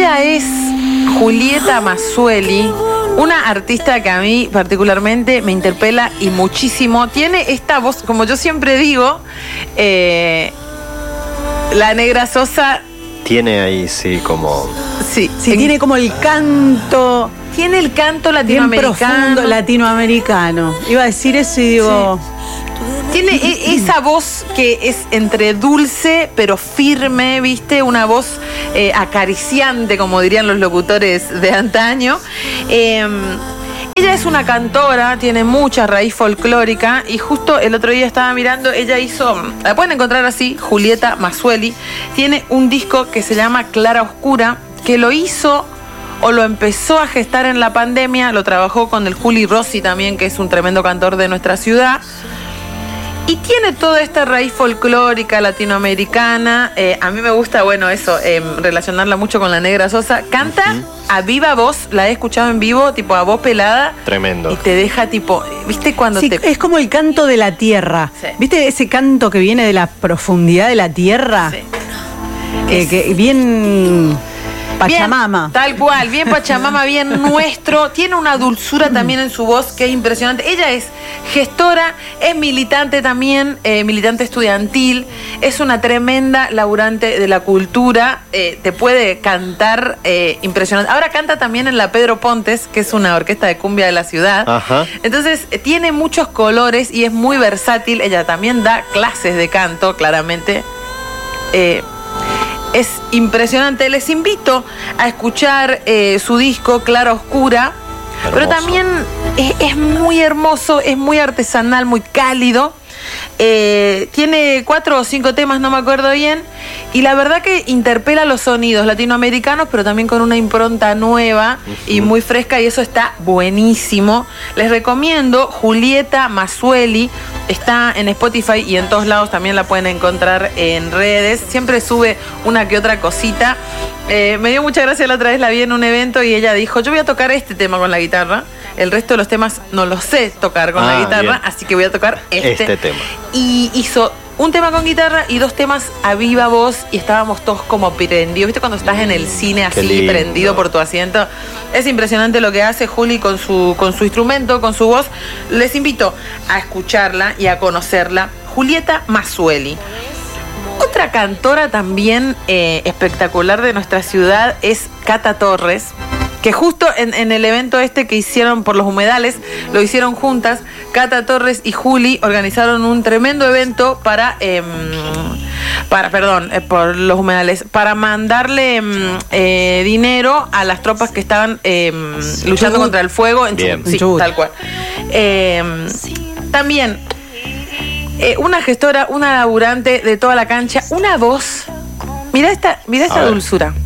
Ella es Julieta Massueli, una artista que a mí particularmente me interpela y muchísimo. Tiene esta voz, como yo siempre digo, la Negra Sosa. Tiene ahí, sí, como... Sí, tiene como el canto... Tiene el canto latinoamericano. Bien profundo, latinoamericano. Iba a decir eso y digo... Sí. Tiene esa voz que es entre dulce pero firme, ¿viste? Una voz acariciante, como dirían los locutores de antaño. Ella es una cantora, tiene mucha raíz folclórica y justo el otro día estaba mirando, ella hizo, la pueden encontrar así, Julieta Massueli, tiene un disco que se llama Clara Oscura, que lo hizo o lo empezó a gestar en la pandemia, lo trabajó con el Juli Rossi también, que es un tremendo cantor de nuestra ciudad. Y tiene toda esta raíz folclórica latinoamericana. A mí me gusta, bueno, eso, relacionarla mucho con la Negra Sosa. Canta a viva voz, la he escuchado en vivo, tipo a voz pelada. Tremendo. Y te deja tipo, ¿viste cuando sí, es como el canto de la tierra. Sí. ¿Viste ese canto que viene de la profundidad de la tierra? Sí. Que bien... Pachamama. Bien, tal cual, bien Pachamama, bien nuestro. Tiene una dulzura también en su voz que es impresionante. Ella es gestora, es militante también, militante estudiantil, es una tremenda laburante de la cultura, te puede cantar impresionante. Ahora canta también en la Pedro Pontes, que es una orquesta de cumbia de la ciudad. Ajá. Entonces tiene muchos colores y es muy versátil. Ella también da clases de canto, claramente. Es impresionante. Les invito a escuchar su disco Clara Oscura. Hermoso. Pero también es muy hermoso, es muy artesanal, muy cálido. Tiene 4 o 5 temas, no me acuerdo bien. Y la verdad que interpela los sonidos latinoamericanos, pero también con una impronta nueva y muy fresca, y eso está buenísimo. Les recomiendo Julieta Massueli. Está en Spotify y en todos lados, también la pueden encontrar en redes. Siempre sube una que otra cosita. Me dio mucha gracia la otra vez, la vi en un evento y ella dijo, yo voy a tocar este tema con la guitarra. El resto de los temas no los sé tocar con la guitarra, bien. Así que voy a tocar este tema. Y hizo un tema con guitarra y 2 temas a viva voz y estábamos todos como prendidos. ¿Viste cuando estás en el cine así prendido por tu asiento? Es impresionante lo que hace Juli con su instrumento, con su voz. Les invito a escucharla y a conocerla. Julieta Massueli. Otra cantora también espectacular de nuestra ciudad es Cata Torres, que justo en el evento que hicieron por los humedales, lo hicieron juntas. Cata Torres y Juli organizaron un tremendo evento por los humedales, para mandarle dinero a las tropas que estaban luchando contra el fuego en Chubut. Sí, tal cual. También una gestora, una laburante de toda la cancha, una voz. Mirá esta dulzura.